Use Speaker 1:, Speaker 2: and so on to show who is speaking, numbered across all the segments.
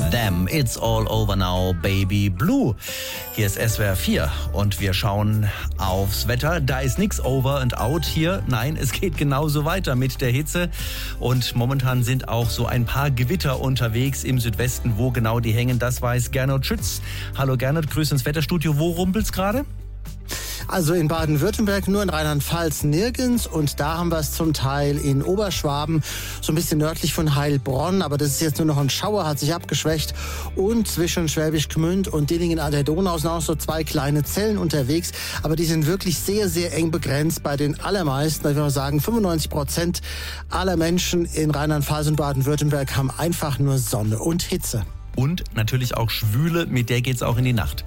Speaker 1: Them, It's All Over Now, Baby Blue. Hier ist SWR 4 und wir schauen aufs Wetter. Da ist nichts over and out hier. Nein, es geht genauso weiter mit der Hitze. Und momentan sind auch so ein paar Gewitter unterwegs im Südwesten. Wo genau die hängen, das weiß Gernot Schütz. Hallo Gernot, grüß ins Wetterstudio. Wo rumpelt's gerade?
Speaker 2: Also in Baden-Württemberg, nur in Rheinland-Pfalz nirgends, und da haben wir es zum Teil in Oberschwaben, so ein bisschen nördlich von Heilbronn, aber das ist jetzt nur noch ein Schauer, hat sich abgeschwächt, und zwischen Schwäbisch Gmünd und Dillingen an der Donau sind auch so zwei kleine Zellen unterwegs, aber die sind wirklich sehr, sehr eng begrenzt. Bei den allermeisten, ich würde mal sagen 95% aller Menschen in Rheinland-Pfalz und Baden-Württemberg haben einfach nur Sonne und Hitze.
Speaker 1: Und natürlich auch Schwüle, mit der geht's auch in die Nacht.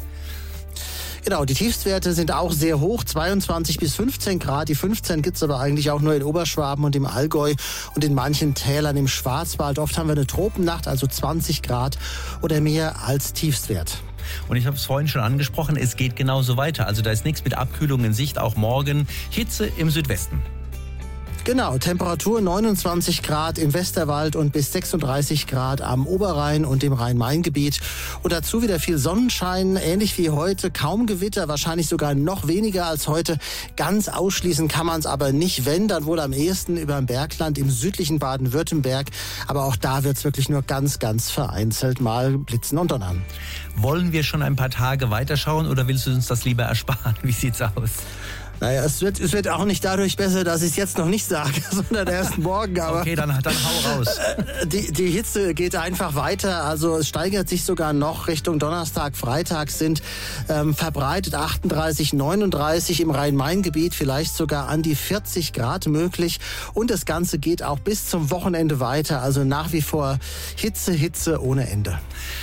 Speaker 2: Genau, die Tiefstwerte sind auch sehr hoch, 22 bis 15 Grad. Die 15 gibt's aber eigentlich auch nur in Oberschwaben und im Allgäu und in manchen Tälern im Schwarzwald. Oft haben wir eine Tropennacht, also 20 Grad oder mehr als Tiefstwert.
Speaker 1: Und ich habe es vorhin schon angesprochen, es geht genauso weiter. Also da ist nichts mit Abkühlung in Sicht, auch morgen Hitze im Südwesten.
Speaker 2: Genau, Temperatur 29 Grad im Westerwald und bis 36 Grad am Oberrhein und im Rhein-Main-Gebiet. Und dazu wieder viel Sonnenschein, ähnlich wie heute, kaum Gewitter, wahrscheinlich sogar noch weniger als heute. Ganz ausschließen kann man es aber nicht, wenn, dann wohl am ehesten über dem Bergland im südlichen Baden-Württemberg. Aber auch da wird es wirklich nur ganz, ganz vereinzelt mal blitzen und donnern.
Speaker 1: Wollen wir schon ein paar Tage weiterschauen oder willst du uns das lieber ersparen? Wie sieht's aus?
Speaker 2: Naja, es wird auch nicht dadurch besser, dass ich es jetzt noch nicht sage, sondern erst morgen. Aber
Speaker 1: okay, dann hau raus.
Speaker 2: Die Hitze geht einfach weiter. Also es steigert sich sogar noch Richtung Donnerstag, Freitag sind verbreitet 38, 39 im Rhein-Main-Gebiet, vielleicht sogar an die 40 Grad möglich. Und das Ganze geht auch bis zum Wochenende weiter. Also nach wie vor Hitze ohne Ende.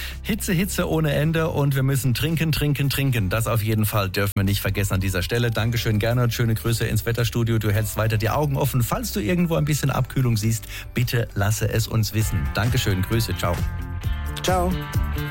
Speaker 1: Hitze ohne Ende, und wir müssen trinken. Das auf jeden Fall dürfen wir nicht vergessen an dieser Stelle. Dankeschön, Gernot. Schöne Grüße ins Wetterstudio. Du hältst weiter die Augen offen. Falls du irgendwo ein bisschen Abkühlung siehst, bitte lasse es uns wissen. Dankeschön, Grüße, ciao.
Speaker 2: Ciao.